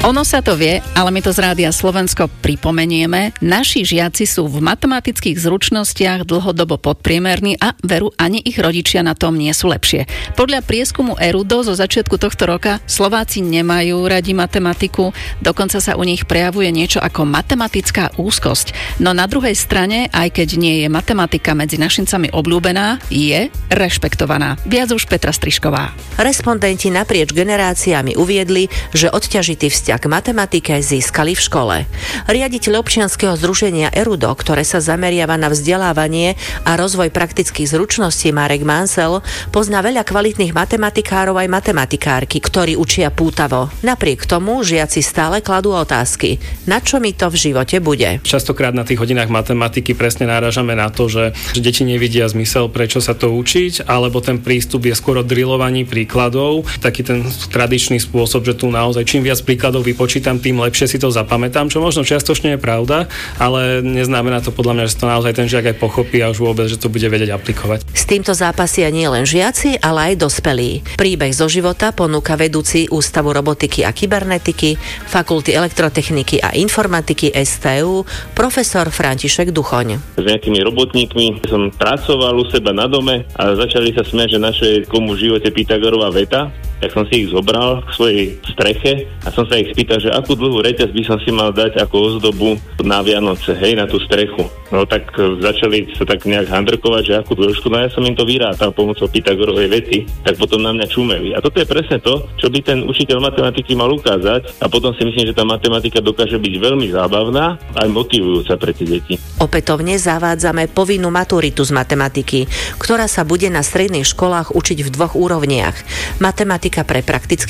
Ono sa to vie, ale my to z Rádia Slovensko pripomenieme. Naši žiaci sú v matematických zručnostiach dlhodobo podpriemerní a veru ani ich rodičia na tom nie sú lepšie. Podľa prieskumu Erudo zo začiatku tohto roka Slováci nemajú radi matematiku, dokonca sa u nich prejavuje niečo ako matematická úzkosť. No na druhej strane, aj keď nie je matematika medzi našincami obľúbená, je rešpektovaná. Viac už Petra Strišková. Respondenti naprieč generáciami uviedli, že odťažitý vzťah k matematike získali v škole. Riaditeľ občianskeho združenia Erudo, ktoré sa zameriava na vzdelávanie a rozvoj praktických zručností, Marek Mansell, pozná veľa kvalitných matematikárov aj matematikárky, ktorí učia pútavo. Napriek tomu žiaci stále kladú otázky. Na čo mi to v živote bude? Častokrát na tých hodinách matematiky presne narážame na to, že deti nevidia zmysel, prečo sa to učiť, alebo ten prístup je skôr o drillovaní príkladov. Taký ten tradičný spôsob, že tu naozaj čím viac príkladov vypočítam, tým lepšie si to zapamätám, čo možno čiastočne je pravda, ale neznamená to podľa mňa, že to naozaj ten žiak aj pochopí a už vôbec, že to bude vedieť aplikovať. S týmto zápasia nie len žiaci, ale aj dospelí. Príbeh zo života ponúka vedúci Ústavu robotiky a kybernetiky, Fakulty elektrotechniky a informatiky STU, profesor František Duchoň. S nejakými robotníkmi som pracoval u seba na dome a začali sa smiať, že našej komu v živote Pythagorová veta. Tak som si ich zobral k svojej streche a som sa ich spýtal, že akú dlhú reťaz by som si mal dať ako ozdobu na Vianoce, hej, na tú strechu. No tak začali sa tak nejak handrkovať, že akú dĺžku, no ja som im to vyrátal pomocou Pythagorovej vety, tak potom na mňa čumeli. A toto je presne to, čo by ten učiteľ matematiky mal ukázať a potom si myslím, že tá matematika dokáže byť veľmi zábavná aj motivujúca pre tie deti. Opätovne zavádzame povinnú maturitu z matematiky, ktorá sa bude na stredných školách učiť v 2 úrovniach. Matematika pre praktické